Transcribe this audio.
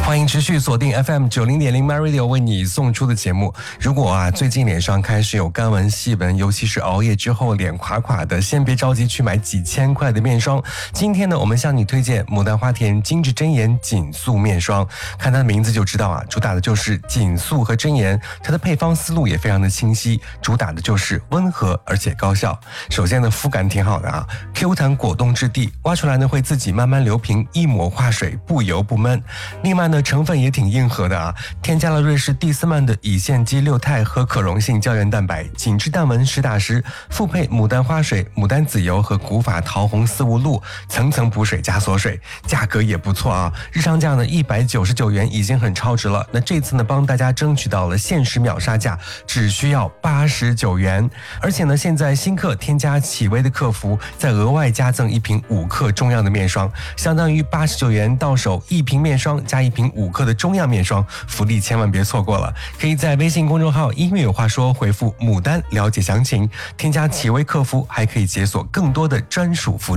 欢迎持续锁定 FM90.0 MyRadio 为你送出的节目。如果最近脸上开始有干纹细纹，尤其是熬夜之后脸垮垮的，先别着急去买几千块的面霜。今天呢，我们向你推荐牡丹花田精致真颜紧塑面霜。看它的名字就知道主打的就是紧塑和真颜，它的配方思路也非常的清晰，主打的就是温和而且高效。首先呢，肤感挺好的Q 弹果冻质地，挖出来呢会自己慢慢流平，一抹化水，不油不闷。另外呢，成分也挺硬核的添加了瑞士蒂斯曼的乙酰基六肽和可溶性胶原蛋白，紧致淡纹实打实，复配牡丹花水、牡丹籽油和古法桃红丝无露，层层补水加锁水，价格也不错日常价呢199元已经很超值了。那这次呢，帮大家争取到了限时秒杀价，只需要89元。而且呢，现在新客添加企微的客服，再额外加赠一瓶5克中样的面霜，相当于89元到手一瓶面霜加一瓶5克的中样面霜，福利千万别错过了。可以在微信公众号音乐有话说回复牡丹了解详情，添加企微客服还可以解锁更多的专属福利。